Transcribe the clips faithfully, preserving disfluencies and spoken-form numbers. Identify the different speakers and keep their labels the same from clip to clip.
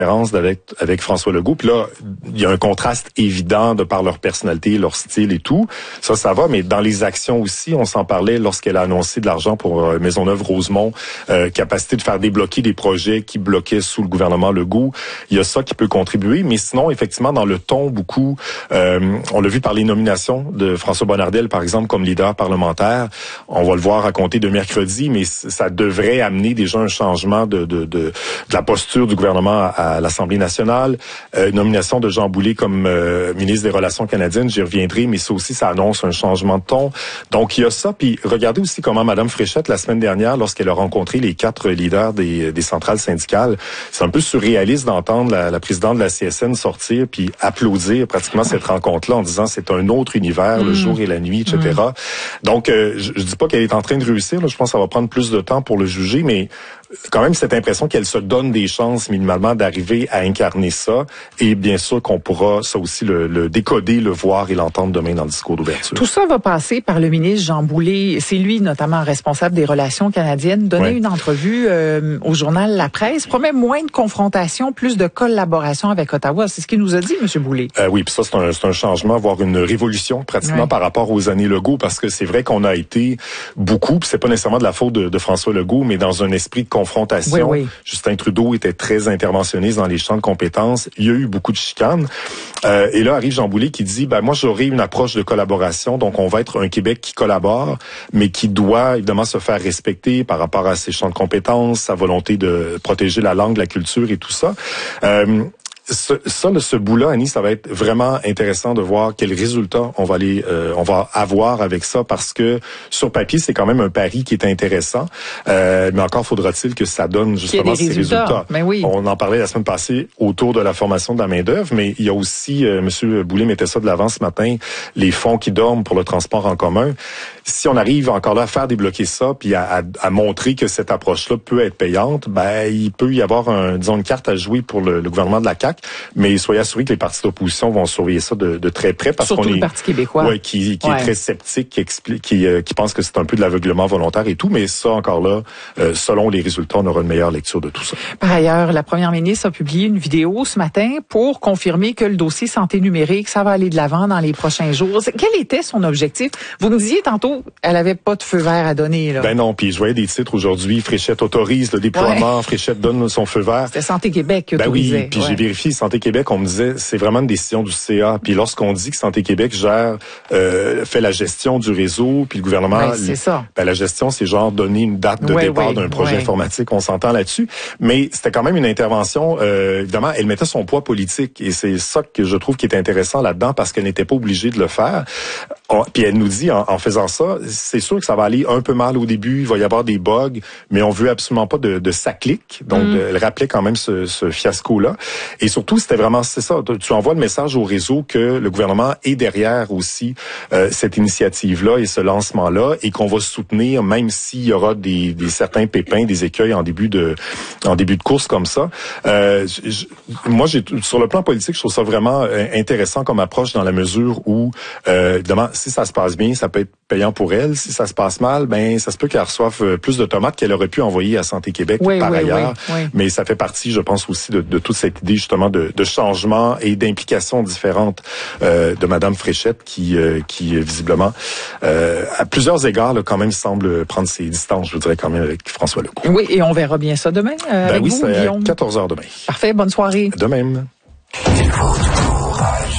Speaker 1: avec, avec François Legault. Puis là, il y a un contraste évident de par leur personnalité, leur style et tout. Ça, ça va, mais dans les actions aussi, on s'en parlait lorsqu'elle a annoncé de l'argent pour euh, Maisonneuve-Rosemont, euh, capacité de faire débloquer des projets qui bloquaient sous le gouvernement Legault. Il y a ça qui peut contribuer, mais sinon, effectivement, dans le ton, beaucoup, euh, on l'a vu par les nominations de François Bonnardel, par exemple, comme leader parlementaire. On va le voir à compter de mercredi, mais ça devrait amener déjà un changement de, de, de, de la posture du gouvernement à à l'Assemblée nationale, euh, nomination de Jean Boulet comme euh, ministre des Relations canadiennes, j'y reviendrai, mais ça aussi, ça annonce un changement de ton. Donc, il y a ça. Puis, regardez aussi comment Mme Fréchette, la semaine dernière, lorsqu'elle a rencontré les quatre leaders des, des centrales syndicales, c'est un peu surréaliste d'entendre la, la présidente de la C S N sortir puis applaudir pratiquement cette rencontre-là en disant c'est un autre univers, mmh. le jour et la nuit, et cetera. Mmh. Donc, euh, je, je dis pas qu'elle est en train de réussir. Là, je pense que ça va prendre plus de temps pour le juger, mais quand même cette impression qu'elle se donne des chances minimalement d'arriver à incarner ça. Et bien sûr qu'on pourra ça aussi le, le décoder, le voir et l'entendre demain dans le discours d'ouverture.
Speaker 2: Tout ça va passer par le ministre Jean Boulet. C'est lui notamment responsable des relations canadiennes. Donner ouais. une entrevue euh, au journal La Presse promet moins de confrontation, plus de collaboration avec Ottawa. C'est ce qu'il nous a dit, M. Boulet.
Speaker 1: Euh, oui, puis ça c'est un, c'est un changement, voire une révolution pratiquement ouais. par rapport aux années Legault, parce que c'est vrai qu'on a été beaucoup, puis c'est pas nécessairement de la faute de, de François Legault, mais dans un esprit de confrontation. Oui, oui. Justin Trudeau était très interventionniste dans les champs de compétences. Il y a eu beaucoup de chicanes. Euh, et là arrive Jean Boulet qui dit, ben moi j'aurai une approche de collaboration, donc on va être un Québec qui collabore, mais qui doit évidemment se faire respecter par rapport à ses champs de compétences, sa volonté de protéger la langue, la culture et tout ça. Euh, Ce, ça, ce bout-là, Annie, ça va être vraiment intéressant de voir quels résultats on va aller, euh, on va avoir avec ça, parce que sur papier, c'est quand même un pari qui est intéressant. Euh, mais encore faudra-t-il que ça donne justement ces résultats. résultats.
Speaker 2: Mais oui.
Speaker 1: On en parlait la semaine passée autour de la formation de la main d'œuvre, mais il y a aussi, euh, M. Boulet mettait ça de l'avant ce matin, les fonds qui dorment pour le transport en commun. Si on arrive encore là à faire débloquer ça, puis à, à, à montrer que cette approche-là peut être payante, ben il peut y avoir un, disons, une carte à jouer pour le, le gouvernement de la C A Q. Mais soyez assurés que les partis d'opposition vont surveiller ça de, de très près, parce
Speaker 2: Surtout
Speaker 1: qu'on est
Speaker 2: le Parti québécois,
Speaker 1: ouais, qui, qui
Speaker 2: ouais.
Speaker 1: est très sceptique, qui explique, qui, euh, qui pense que c'est un peu de l'aveuglement volontaire et tout. Mais ça, encore là, euh, selon les résultats, on aura une meilleure lecture de tout ça.
Speaker 2: Par ailleurs, la première ministre a publié une vidéo ce matin pour confirmer que le dossier santé numérique, ça va aller de l'avant dans les prochains jours. Quel était son objectif? Vous me disiez tantôt, elle avait pas de feu vert à donner, là.
Speaker 1: Ben non, puis je voyais des titres aujourd'hui. Fréchette autorise le déploiement. Ouais. Fréchette donne son feu vert.
Speaker 2: C'était Santé Québec qui
Speaker 1: ben
Speaker 2: autorisait.
Speaker 1: Oui, puis
Speaker 2: ouais.
Speaker 1: j'ai vérifié Santé Québec. On me disait, c'est vraiment une décision du C A. Puis lorsqu'on dit que Santé Québec gère, euh, fait la gestion du réseau, puis le gouvernement,
Speaker 2: ouais, c'est ça.
Speaker 1: Ben la gestion, c'est genre donner une date de
Speaker 2: ouais,
Speaker 1: départ
Speaker 2: ouais,
Speaker 1: d'un projet
Speaker 2: ouais.
Speaker 1: informatique. On s'entend là-dessus. Mais c'était quand même une intervention. Euh, évidemment, elle mettait son poids politique, et c'est ça que je trouve qui est intéressant là-dedans, parce qu'elle n'était pas obligée de le faire. On, puis elle nous dit, en, en faisant ça, c'est sûr que ça va aller un peu mal au début. Il va y avoir des bugs, mais on veut absolument pas de, de ça clique. Donc, mm. elle rappelait quand même ce, ce fiasco-là. Et surtout, c'était vraiment, c'est ça. Tu envoies le message au réseau que le gouvernement est derrière aussi euh, cette initiative-là et ce lancement-là, et qu'on va soutenir, même s'il y aura des, des certains pépins, des écueils en début de, en début de course comme ça. Euh, je, moi, j'ai sur le plan politique, je trouve ça vraiment intéressant comme approche, dans la mesure où, euh, évidemment, si ça se passe bien, ça peut être payant pour elle. Si ça se passe mal, ben ça se peut qu'elle reçoive plus de tomates qu'elle aurait pu envoyer à Santé Québec
Speaker 2: oui,
Speaker 1: par
Speaker 2: oui,
Speaker 1: ailleurs.
Speaker 2: Oui, oui.
Speaker 1: Mais ça fait partie, je pense aussi, de, de toute cette idée justement de, de changement et d'implication différente euh, de Madame Fréchette, qui, euh, qui visiblement, euh, à plusieurs égards, là, quand même semble prendre ses distances, je dirais, quand même, avec François Legault.
Speaker 2: Oui, et on verra bien ça demain euh,
Speaker 1: ben
Speaker 2: avec
Speaker 1: oui,
Speaker 2: vous,
Speaker 1: c'est
Speaker 2: Guillaume.
Speaker 1: à quatorze heures demain.
Speaker 2: Parfait, bonne soirée.
Speaker 1: De même.
Speaker 3: Il faut du courage.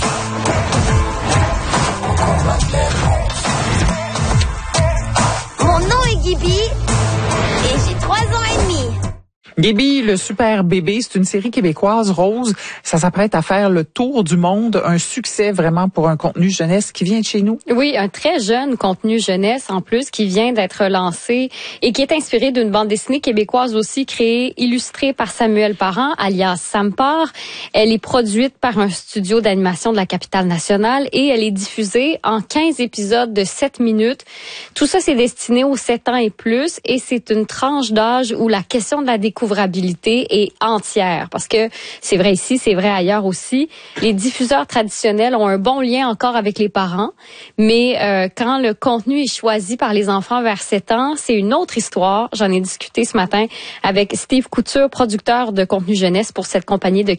Speaker 4: Mon nom est Gibi et j'ai trois ans et demi.
Speaker 2: Gibi, le super bébé, c'est une série québécoise, Rose. Ça s'apprête à faire le tour du monde. Un succès vraiment pour un contenu jeunesse qui vient de chez nous.
Speaker 5: Oui, un très jeune contenu jeunesse en plus qui vient d'être lancé et qui est inspiré d'une bande dessinée québécoise aussi créée, illustrée par Samuel Parent, alias Sampar. Elle est produite par un studio d'animation de la capitale nationale et elle est diffusée en quinze épisodes de sept minutes. Tout ça, c'est destiné aux sept ans et plus, et c'est une tranche d'âge où la question de la découverte est entière, parce que c'est vrai ici, c'est vrai ailleurs aussi. Les diffuseurs traditionnels ont un bon lien encore avec les parents, mais euh, quand le contenu est choisi par les enfants vers sept ans, c'est une autre histoire. J'en ai discuté ce matin avec Steve Couture, producteur de contenu jeunesse pour cette compagnie de